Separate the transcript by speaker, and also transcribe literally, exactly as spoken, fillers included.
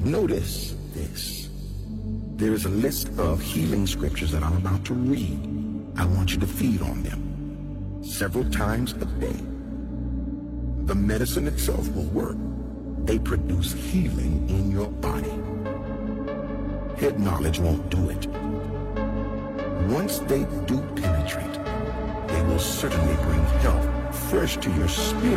Speaker 1: Notice this. There is a list of healing scriptures that I'm about to read. I want you to feed on them several times a day. The medicine itself will work. They produce healing in your body. Head knowledge won't do it. Once they do penetrate, they will certainly bring health fresh to your spirit.